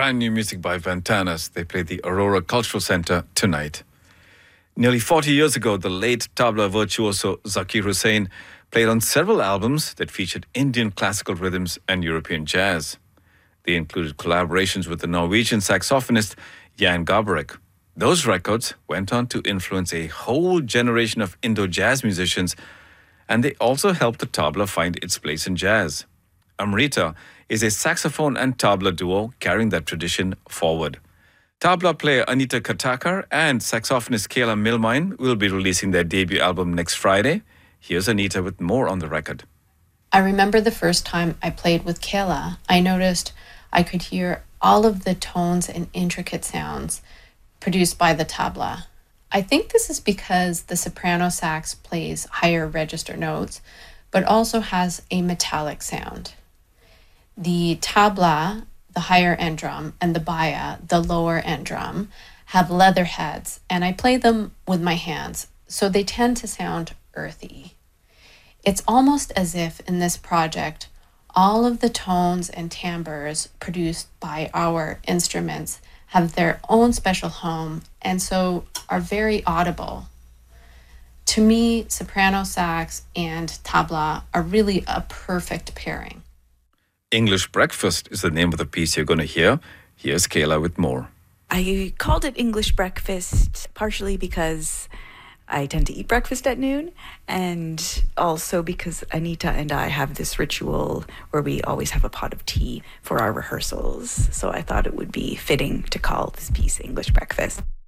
brand new music by Vantanas. They play the Aurora Cultural Centre tonight. Nearly 40 years ago, the late tabla virtuoso Zakir Hussain played on several albums that featured Indian classical rhythms and European jazz. They included collaborations with the Norwegian saxophonist Jan Garbarek. Those records went on to influence a whole generation of Indo-jazz musicians, and they also helped the tabla find its place in jazz. Amrita is a saxophone and tabla duo carrying that tradition forward. Tabla player Anita Katakar and saxophonist Kayla Milmine will be releasing their debut album next Friday. Here's Anita with more on the record. I remember the first time I played with Kayla, I noticed I could hear all of the tones and intricate sounds produced by the tabla. I think this is because the soprano sax plays higher register notes, but also has a metallic sound. The tabla, the higher end drum, and the baya, the lower end drum, have leather heads, and I play them with my hands, so they tend to sound earthy. It's almost as if in this project, all of the tones and timbres produced by our instruments have their own special home, and so are very audible. To me, soprano sax and tabla are really a perfect pairing. English Breakfast is the name of the piece you're going to hear. Here's Kayla with more. I called it English Breakfast partially because I tend to eat breakfast at noon, and also because Anita and I have this ritual where we always have a pot of tea for our rehearsals. So I thought it would be fitting to call this piece English Breakfast.